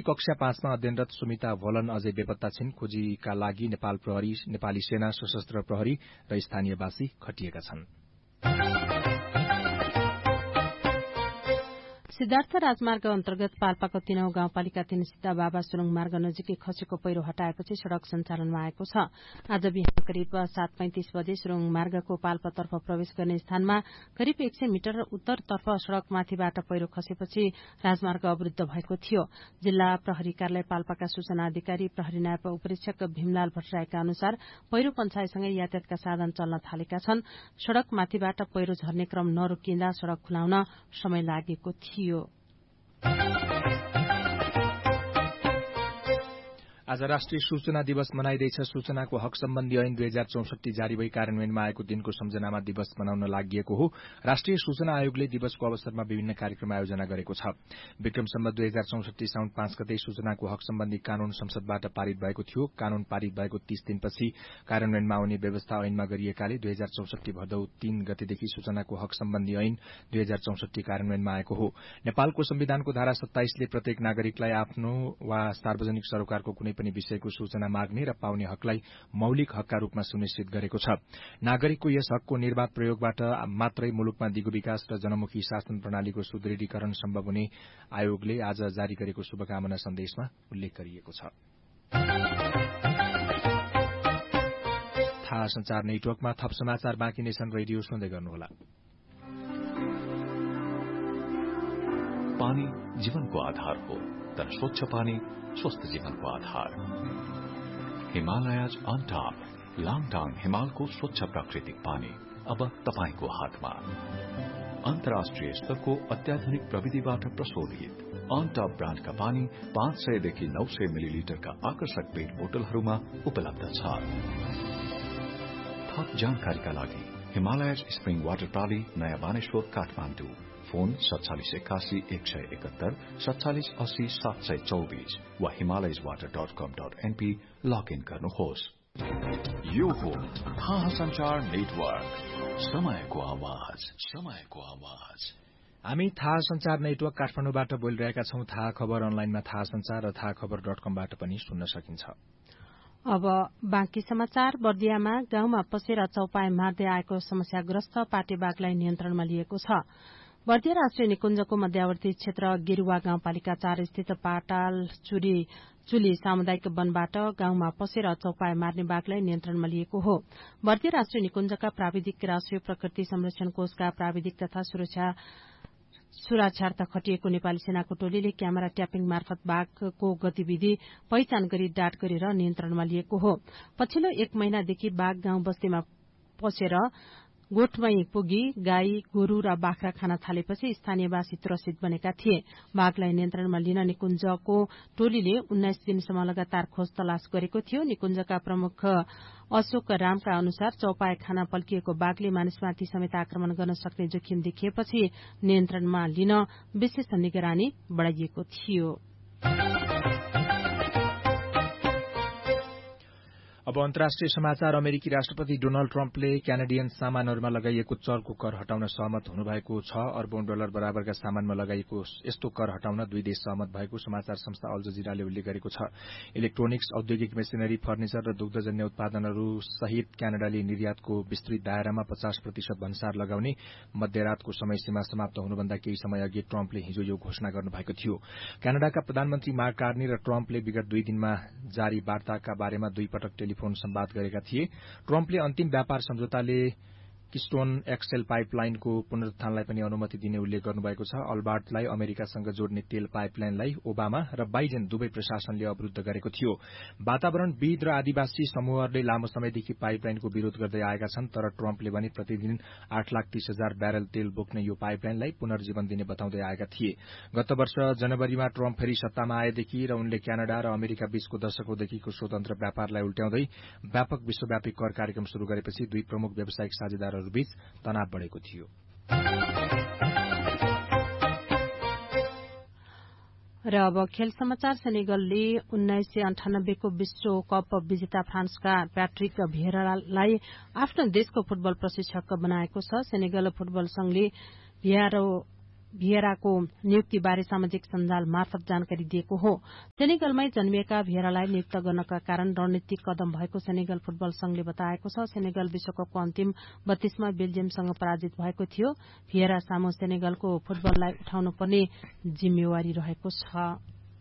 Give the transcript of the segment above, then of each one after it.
कक्षा 5 मा अध्ययनरत सुमिता भोलन अझै बेपत्ता छिन्। खोजीका लागि नेपाल प्रहरी, नेपाली सेना, सशस्त्र प्रहरी र स्थानीयवासी खटिएका छन्। सिद्धार्थ राजमार्ग अन्तर्गत पाल्पाको 3औं गाउँपालिका 3 सिद्धा बाबा सुरुङ मार्ग नजिकै खसेको पहिरो हटाएपछि सड़क सञ्चालनमा आएको छ। आज बिहान करिब 7:35 बजे सुरुङ मार्गको पाल्पातर्फ प्रवेश गर्ने स्थानमा करिब 100 मिटर उत्तरतर्फ सड़कमाथिबाट पहिरो खसेपछि राजमार्ग अवरूद्ध भएको थियो। जिल्ला प्रहरी कार्यालय पाल्पाका सूचना अधिकारी प्रहरी नायब उपरीक्षक भीमलाल भट्टराईका अनुसार पहिरो पञ्चायतसँगै यातायातका साधन चल्न थालेका छन्। सड़कमाथिबाट पहिरो झर्ने क्रम नरोकिँदा सड़क खुलाउन समय लागेको थियो। आज राष्ट्रिय सूचना दिवस मनाइँदैछ। सूचनाको हक सम्बन्धी ऐन 2064 जारी भई कार्यान्वयनमा आएको दिनको सम्झनामा दिवस मनाउन लागि हो। राष्ट्रिय सूचना आयोगले दिवसको अवसरमा विभिन्न कार्यक्रम आयोजना गरेको छ। विक्रम सम्वत 2064 साउन 5 गते सूचनाको हक सम्बन्धी कानून संसदबाट पारित भएको थियो। कानून पारित भएको 30 दिनपछि कार्यान्वयनमा आउने व्यवस्था ऐनमा गरिएकाले 2064 भदौ 3 गतेदेखि सूचनाको हक सम्बन्धी ऐन 2064 कार्यान्वयनमा आएको हो। नेपालको संविधानको धारा 27 ले प्रत्येक नागरिकलाई आफ्नो वा सार्वजनिक सरोकारको कुनै पनि विषयको सूचना माग्ने र पाउने हकलाई मौलिक हकका रूपमा सुनिश्चित गरेको छ। नागरिकको यस हकको निर्वाध प्रयोगबाट मात्रै मुलुकमा दिगो विकास र जनमुखी शासन प्रणालीको सुदृढीकरण सम्भव हुने आयोगले आज जारी गरेको शुभकामना सन्देशमा उल्लेख गरिएको छ। थाहा संचार नेटवर्कमा थप समाचार बाँकी नै छन्। रेडियो सुन्दै गर्नुहोला। पानी जीवनको आधार हो, तर स्वच्छ पानी स्वस्थ जीवनको आधार। हिमालयज अन टप, लाङटाङ हिमालको स्वच्छ प्राकृतिक पानी अब तपाईको हातमा। अन्तर्राष्ट्रिय स्तरको अत्याधुनिक प्रविधिबाट प्रशोधित अन टप ब्रान्डका पानी 500 देखि 900 मिलिलिटरका आकर्षक पेट बोतलहरूमा उपलब्ध छ। थप जानकारीका लागि हिमालयज स्प्रिङ वाटर प्राली, नयाँ बानेश्वर, काठमाडौँ। फोन 4781 171 4780 724 वा himalayaswater.com.np लगइन गर्नुहोस्। यो हो थाहा संचार नेटवर्क, समयको आवाज, समयको आवाज। हामी थाहा संचार नेटवर्क काठमाडौँबाट बोलिरहेका छौं। थाहा खबर अनलाइनमा थाहा संचार र थाहाखबर.com-बाट पनि सुन्न सकिन्छ। अब बाँकी समाचार। बर्दियामा गाउँमा पसेर चौपाए मार्दै आएको समस्याग्रस्त पाटेबाघलाई नियन्त्रणमा लिएको छ। बर्दिया राष्ट्रिय निकुञ्जको मध्यवर्ती क्षेत्र गेरुवा गाउँपालिका 4 स्थित पाटाल चुली सामुदायिक वनबाट गाउँमा पसेर चौपाए मार्ने बाघलाई नियन्त्रणमा लिएको हो। बर्दिया राष्ट्रिय निकुञ्जका प्राविधिक राष्ट्रिय प्रकृति संरक्षण कोषका प्राविधिक तथा सुरक्षार्थ खटिएको नेपाली सेनाको टोलीले क्यामेरा ट्यापिङ मार्फत बाघको गतिविधि पहिचान गरी डाट गरेर नियन्त्रणमा लिएको हो। पछिल्लो 1 महिनादेखि बाघ गाउँ बस्तीमा पसेर गोठमै पुगी गाई, गोरु र बाख्रा खान थालेपछि स्थानीयवासी त्रसित बनेका थिए। बाघलाई नियन्त्रणमा लिन निकुञ्जको टोलीले 19 दिनसम्म लगातार खोज तलास गरेको थियो। निकुञ्जका प्रमुख अशोक रामका अनुसार चौपाए खाना पल्किएको बाघले मानिसमाथि समेत आक्रमण गर्न सक्ने जोखिम देखिएपछि नियन्त्रणमा लिन विशेष निगरानी बढ़ाइएको थियो। अब अन्तर्राष्ट्रिय समाचार। अमेरिकी राष्ट्रपति डोनाल्ड ट्रम्पले क्यानाडियन सामानहरूमा लगाइएको चरको कर हटाउन सहमत हुनुभएको छ। $1 अरब बराबरका सामानमा लगाइएको यस्तो कर हटाउन 2 देश सहमत भएको समाचार संस्था अल जजिराले उल्लेख गरेको छ। इलेक्ट्रोनिक्स, औद्योगिक मेसिनरी, फर्निचर र दुग्धजन्य उत्पादनहरू सहित क्यानाडाले निर्यातको विस्तृत दायरामा 50% भन्सार लगाउने मध्यरातको समयसीमा समाप्त हुनुभन्दा केही समय अघि ट्रम्पले हिजो यो घोषणा गर्नुभएको थियो। क्यानाडाका प्रधानमन्त्री मार्क कार्नी र ट्रम्पले विगत 2 दिनमा जारी वार्ताका बारेमा 2 पटक टेलिफोन संवाद गरेका थिए। ट्रम्पले अन्तिम व्यापार सम्झौताले किस्टोन एक्सएल पाइपलाइनको पुनरुत्थानलाई पनि अनुमति दिने उल्लेख गर्नुभएको छ। अल्बर्टलाई अमेरिकासँग जोड्ने तेल पाइपलाइनलाई ओबामा र बाइडेन दुवै प्रशासनले अवरूद्ध गरेको थियो। वातावरणविद र आदिवासी समूहहरूले लामो समयदेखि पाइपलाइनको विरोध गर्दै आएका छन्, तर ट्रम्पले भने प्रतिदिन 8,30,000 ब्यारेल तेल बोक्ने यो पाइपलाइनलाई पुनर्जीवन दिने बताउँदै आएका थिए। गत वर्ष जनवरीमा ट्रम्प फेरि सत्तामा आएदेखि र उनले क्यानाडा र अमेरिका बीचको दशकौंदेखिको स्वतन्त्र व्यापारलाई उल्ट्याउँदै व्यापक विश्वव्यापी कर कार्यक्रम शुरू गरेपछि 2 प्रमुख व्यावसायिक साझेदार बीच तनाव बढ़ेको थियो। र अब खेल समाचार। सेनेगलले 1998 को विश्वकप विजेता फ्रान्सका प्याट्रिक भिएरालाई आफ्नो देशको फुटबल प्रशिक्षक बनाएको छ। सेनेगल फुटबल संघले भियराको नियुक्तिबारे सामाजिक सञ्जाल मार्फत जानकारी दिएको हो। सेनेगलमै जन्मिएका भियरालाई नियुक्त गर्नका कारण रणनीतिक कदम भएको सेनेगल फुटबल संघले बताएको छ। सेनेगल विश्वकपको अन्तिम 32मा बेल्जियमसँग पराजित भएको थियो। भियरा सामु सेनेगलको फुटबललाई उठाउनु पर्ने जिम्मेवारी रहेको छ।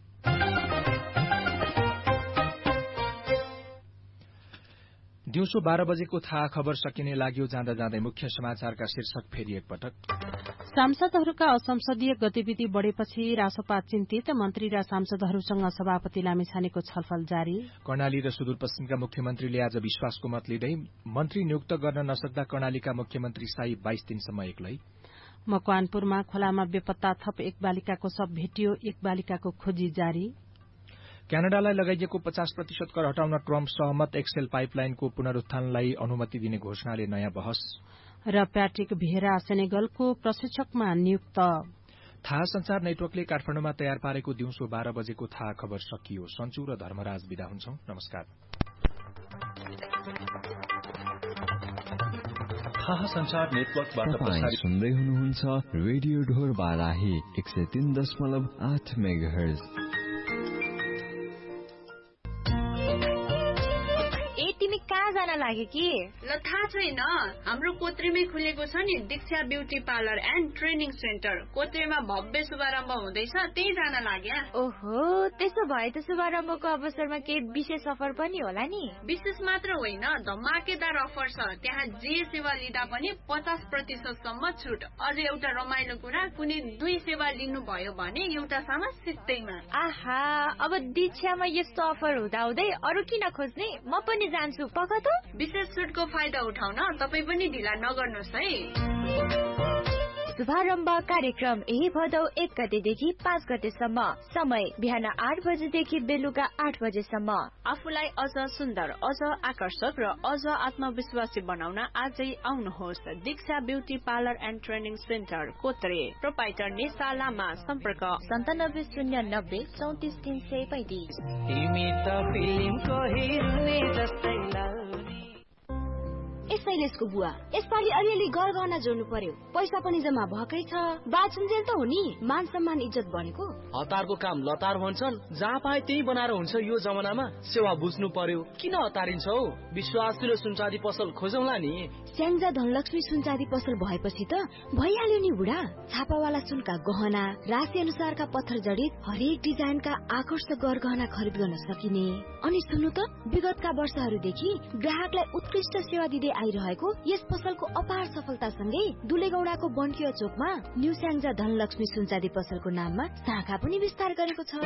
दिउँसो 12 बजेको थाहा खबर सकिने लाग्यो। जाँदा जाँदै मुख्य समाचारका शीर्षक फेरि एकपटक। सांसदहरूका असंसदीय गतिविधि बढ़ेपछि रासपा चिन्तित, मन्त्री र सांसदहरूसँग सभापति लामिछानेको छलफल जारी। कर्णाली र सुदूरपश्चिमका मुख्यमन्त्रीले आज विश्वासको मत लिँदै मन्त्री नियुक्त गर्न नसक्दा कर्णालीका मुख्यमन्त्री शाही 22 दिनसम्म एक्लै। मकवानपुरमा खोलामा बेपत्ता थप एक बालिकाको शव भेटियो, एक बालिकाको खोजी जारी। क्यानाडालाई लगाइएको 50% कर हटाउन ट्रम्प सहमत, एक्सेल पाइपलाइनको पुनरुत्थानलाई अनुमति दिने घोषणाले नयाँ बहस। र प्याट्रिक भियरा सेनेगलको प्रशिक्षकमा नियुक्त। थाहा संचार नेटवर्कले काठमाडौँमा तयार पारेको दिउँसो 12 बजेको थाहा खबर सकियो। सन्चु र धर्मराज बिदा हुन्छौं। नमस्कार। थाहा संचार नेटवर्कबाट तपाईं सुन्दै हुनुहुन्छ रेडियो ढोर बाराही 103.8 मेगाहर्ज। जान लाग्यो कि ल थाहा छैन, हाम्रो कोत्रेमै खुलेको छ नि दीक्षा beauty parlour and training centre. कोत्रेमा भव्य शुभारम्भ हुँदैछ, त्यही जान लाग्या। ओहो, त्यसो भए त शुभारम्भको अवसरमा केही विशेष अफर पनि होला नि? विशेष मात्र होइन, धमाकेदार अफर छ। त्यहाँ जे सेवा लिँदा पनि 50% सम्म छुट। अझै एउटा रमाइलो कुरा, कुनै 2 सेवा लिनुभयो भने एउटा सामान सित्तैमा। आहा, अब दीक्षामा यस्तो अफर हुँदाहुँदै अरू किन खोज्ने? म पनि जान्छु। पक्का त? विशेष छुटको फाइदा उठाउन तपाईँ पनि ढिला नगर्नुहोस् है। शुभारम्भ कार्यक्रम यही भदौ 1 गतेदेखि 5 गतेसम्म। समय बिहान 8 बजेदेखि बेलुका 8 बजेसम्म। आफूलाई अझ सुन्दर, अझ आकर्षक र अझ आत्मविश्वासी बनाउन आजै आउनुहोस्। दीक्षा beauty parlour and training centre, कोत्रे। Proprietor Nisha लामा। सम्पर्क 970990 34335। शैलेशको बुवा, यसपालि अलिअलि गरगहना जोड्नु पर्यो। पैसा पनि जम्मा भएकै छ। बाचुन्जेल त हो नि, मान सम्मान इज्जत बढेको। हतारको काम लतार भन्छन्, जहाँ पाए त्यही बनाएर हुन्छ। यो जमानामा सेवा बुझ्नु पर्यो। किन हतारिन्छौ? विश्वासिलो सुनचाँदी पसल खोजौला नि। स्याङ्जा धनलक्ष्मी सुनचाँदी पसल भएपछि त भइहाल्यो नि बुढा। छापावाला सुनका गहना, राशि अनुसारका पत्थर जडित हरेक डिजाइनका आकर्षक गरगहना खरिद गर्न सकिने। अनि सुन्नु त, विगतका वर्षहरूदेखि ग्राहकलाई उत्कृष्ट सेवा दिँदै आइरहेको यस पसलको अपार सफलतासँगै दुलेगौडाको बन्किया चोकमा न्यू स्याङ्जा धनलक्ष्मी सुनचाँदी पसलको नाममा शाखा पनि विस्तार गरेको छ।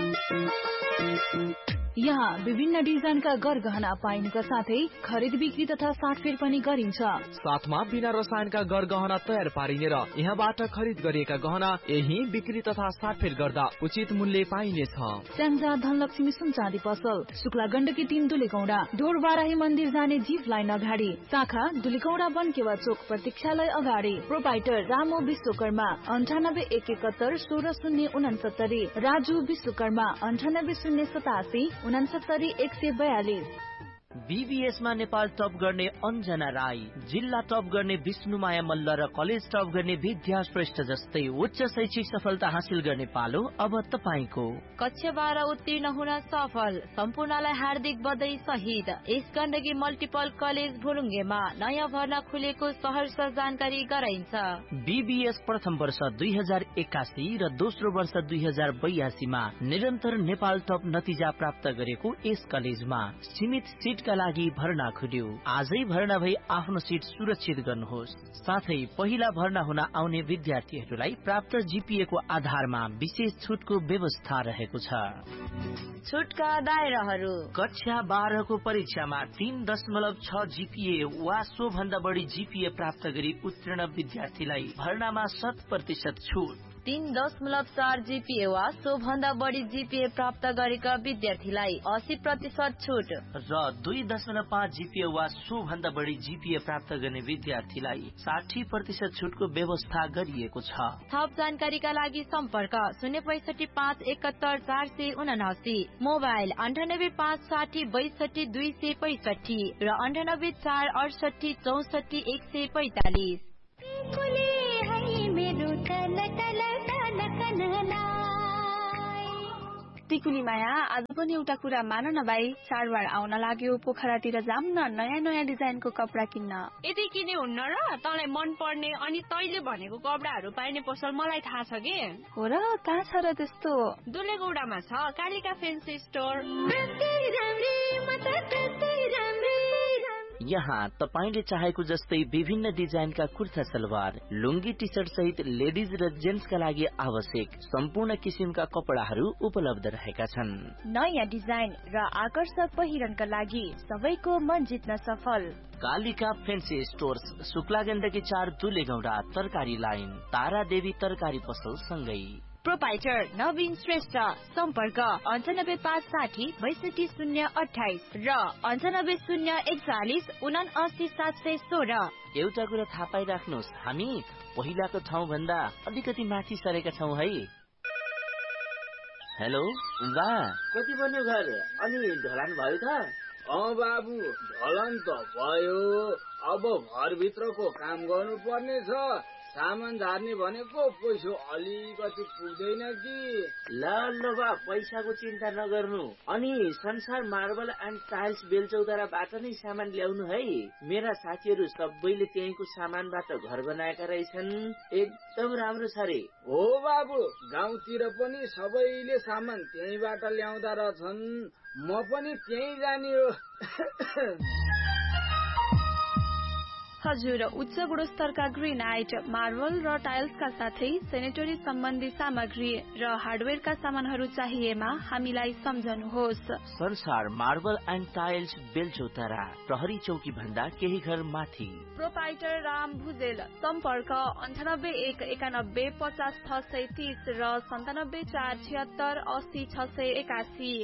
यहाँ विभिन्न डिजाइनका गरगहना पाइनुका साथै खरिद बिक्री तथा साटफेर पनि गरिन्छ। साथमा बिना रसायनका गरगहना तयार पारिने र यहाँबाट खरिद गरिएका गहना यही बिक्री तथा साटफेर गर्दा उचित मूल्य पाइनेछ। स्याङ्जा धनलक्ष्मी सुनचाँदी पसल, शुक्ला गण्डकी 3 दुलेगौडा, ढोर बाराही मन्दिर जाने जीप लाइन अगाडि, शाखा दुलेगौडा बन्केवा चोक प्रतीक्षालय अगाडि। प्रोपाइटर रामो विश्वकर्मा 98 171 16 69, राजु विश्वकर्मा 98 087 69 142। बीबीएसमा नेपाल टप गर्ने अन्जना राई, जिल्ला टप गर्ने विष्णुमाया मल्ल र कलेज टप गर्ने विद्या श्रेष्ठ जस्तै उच्च शैक्षिक सफलता हासिल गर्ने पालो अब तपाईको। कक्षा 12 उत्तीर्ण हुन सफल सम्पूर्णलाई हार्दिक बधाई सहित यस गण्डकी मल्टिपल कलेज भुलुङ्गेमा नयाँ भर्ना खुलेको सहर्ष जानकारी गराइन्छ। बीबीएस प्रथम वर्ष 2081 र दोस्रो वर्ष 2082 मा निरन्तर नेपाल टप नतिजा प्राप्त गरेको यस कलेजमा सीमित सीट का लागि भर्ना खुल्यो। आजै भर्ना भई आफ्नो सीट सुरक्षित गर्नुहोस्। साथै पहिला भर्ना हुन आउने विद्यार्थीहरूलाई प्राप्त जीपीए को आधारमा विशेष छुटको व्यवस्था रहेको छ। छुटका दायराहरू: कक्षा 12 को परीक्षामा 3.6 जीपीए वा सो भन्दा बढी जीपीए प्राप्त गरी उत्तीर्ण विद्यार्थीलाई भर्नामा 100% छुट। 3.4 जीपीए वा सो भन्दा बढी जीपीए प्राप्त गरेका विद्यार्थीलाई 80% छुट र 2.5 जीपीए वा सो भन्दा बढी जीपीए प्राप्त गर्ने विद्यार्थीलाई 60% छुटको व्यवस्था गरिएको छ। थप जानकारीका लागि सम्पर्क 065 571 479, मोबाइल 98 560 62 265 र 98 468 64 145। टिकुली माया, आज पनि एउटा कुरा मान न भाइ, चाडबाड आउन लाग्यो, पोखरातिर जाम न नयाँ नयाँ डिजाइनको कपडा किन्न। यदि किने हुन्न र तँलाई मन पर्ने अनि तैले भनेको कपडाहरू पाइने पसल मलाई थाहा छ के। हो र, कहाँ छ र त्यस्तो? दुलेगौडामा छ कालिका फेन्सी स्टोर। यहाँ तपाईले चाहेको जस्तै विभिन्न डिजाइनका कुर्ता सलवार, लुङ्गी टी सर्ट सहित लेडिज र जेन्ट्सका लागि आवश्यक सम्पूर्ण किसिमका कपडाहरू उपलब्ध रहेका छन्। नयाँ डिजाइन र आकर्षक पहिरनका लागि सबैको मन जित्न सफल। कालिका फेन्सी स्टोर्स, शुक्ला गण्डकी 4 दुलेगौडा, तरकारी लाइन, तारा देवी तरकारी पसल सँगै। प्रोपाइटर नवीन श्रेष्ठ, सम्पर्क 9856062028 र 980140797716। एउटा कुरा थाहा पाइराख्नुहोस्, हामी पहिलाको ठाउँ भन्दा अलिकति माथि सरेका छौँ है। हेलो बा, कति बन्यो घर? अनि ढलान भयो त? बाबु, ढलान त भयो, अब घरभित्रको काम गर्नु पर्ने छ। सामान झार्ने भनेको पैसा अलिकति पुग्दैन कि। ल बा, पैसाको चिन्ता नगर्नु। अनि संसार मार्बल एन्ड टाइल्स बेलचौताराबाट नै सामान ल्याउनु है। मेरा साथीहरू सबैले त्यहीँको सामानबाट घर बनाएका रहेछन्, एकदम राम्रो छ रे। हो बाबु, गाउँतिर पनि सबैले सामान त्यहीँबाट ल्याउँदा रहेछन्, म पनि त्यहीँ जाने हो। हजुर, उच्च गुणस्तरका ग्रेनाइट, मार्बल र टाइल्सका साथै सेनेटरी सम्बन्धी सामग्री र हार्डवेयरका सामानहरू चाहिएमा हामीलाई सम्झनुहोस्। संसार मार्बल एन्ड टाइल्स बेलचौतारा, प्रहरी चौकी भन्दा केही घर माथि। प्रोपाइटर राम भुजेल, सम्पर्क 9819150630 र 9747780681।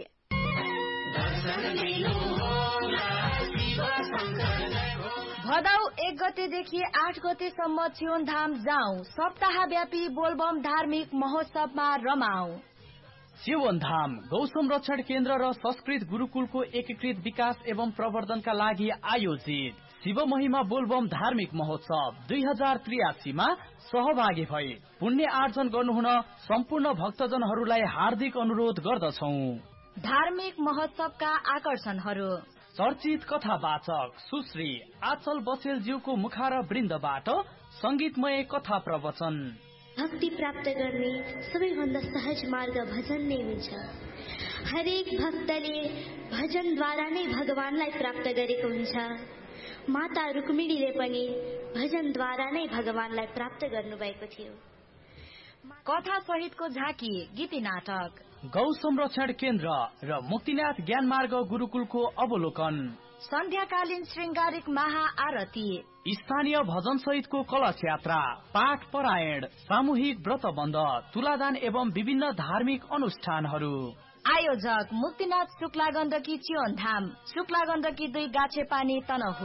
भदौ 1 गतेदेखि 8 गतेसम्म चियोनधाम जाउँ, सप्ताहव्यापी बोलबम धार्मिक महोत्सवमा रमाऊ। चियोनधाम गौ संरक्षण केन्द्र र संस्कृत गुरुकुलको एकीकृत विकास एवं प्रवर्धनका लागि आयोजित शिव महिमा बोलबम धार्मिक महोत्सव 2083 मा सहभागी भई पुण्य आर्जन गर्नुहुन सम्पूर्ण भक्तजनहरूलाई हार्दिक अनुरोध गर्दछौं। धार्मिक महोत्सवका आकर्षणहरू: चर्चित कथावाचक सुश्री आचल बसेलज्यूको मुखार वृन्दबाट संगीतमय कथा प्रवचन। भक्ति प्राप्त गर्ने सबैभन्दा सहज मार्ग भजन नै हुन्छ। हरेक भक्तले भजनद्वारा नै भगवानलाई प्राप्त गरेको हुन्छ। माता रुक्मिणीले पनि भजनद्वारा नै भगवानलाई प्राप्त गर्नुभएको थियो। कथा सहितको झाँकी, गीती नाटक। गौ संरक्षण केन्द्र र मुक्तिनाथ ज्ञान मार्ग गुरुकुलको अवलोकन। सन्ध्याकालीन श्रृंगारिक महाआरती। स्थानीय भजन सहितको कलश यात्रा, पाठ परायण, सामूहिक व्रतबन्ध, तुलादान एवं विभिन्न धार्मिक अनुष्ठानहरू। आयोजक मुक्तिनाथ शुक्ला गण्डकी चियोनधाम, शुक्ला गण्डकी 2 गाछेपानी तनहु।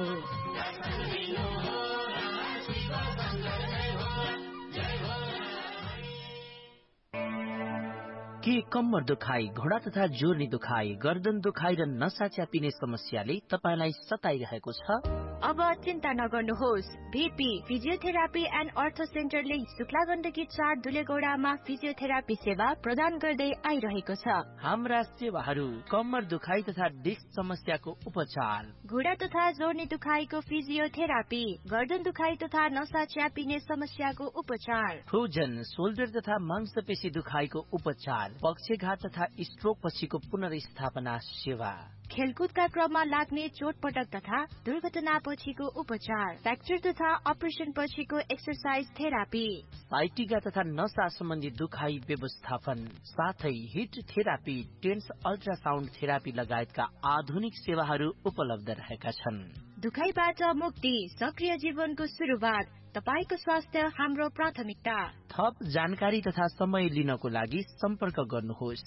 के कम्मर दुखाइ, घोडा तथा जोर्नी दुखाइ, गर्दन दुखाइ र नसा च्यापिने समस्याले तपाईलाई सताइरहेको छ? अब चिन्ता नगर्नुहोस्। VP फिजियोथेरापी एन्ड अर्थो सेन्टरले शुक्ला गण्डकी 4 दुलेगौडामा फिजियोथेरापी सेवा प्रदान गर्दै आइरहेको छ। हाम्रा सेवाहरू: कम्मर दुखाइ तथा डिस्क समस्याको उपचार, घुँडा तथा जोर्नी दुखाइको फिजियोथेरापी, गर्दन दुखाइ तथा नसा च्यापिने समस्याको उपचार, फ्रोजन शोल्डर तथा मांसपेशी दुखाइको उपचार, पक्षघात तथा स्ट्रोक पछिको पुनर्स्थापना सेवा, खेलकुदका क्रममा लाग्ने चोटपटक तथा दुर्घटना पछिको उपचार, फ्र्याक्चर तथा अपरेसन पछिको एक्सरसाइज थेरापी, साइटिका तथा नसा सम्बन्धी दुखाइ व्यवस्थापन, साथै hit therapy, tense ultrasound therapy लगायतका आधुनिक सेवाहरू उपलब्ध रहेका छन्। दुखाइबाट मुक्ति, सक्रिय जीवनको सुरुवात, तपाईको स्वास्थ्य हाम्रो प्राथमिकता। थप जानकारी तथा समय लिनको लागि सम्पर्क गर्नुहोस्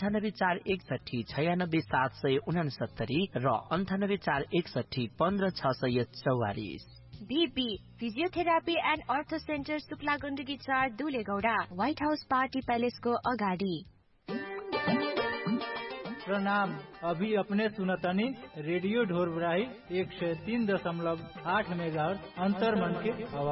9841696769 र 9841150644। VP फिजियोथेरापी एन्ड अर्थो centre Shukla Gandaki 4 दुलेगौडा, white house party पैलेसको अगाडि। प्रणाम। अभी अपने सुनतनी रेडियो ढोरबराही 103.8 मेगाहर्ट्ज अंतर्मन के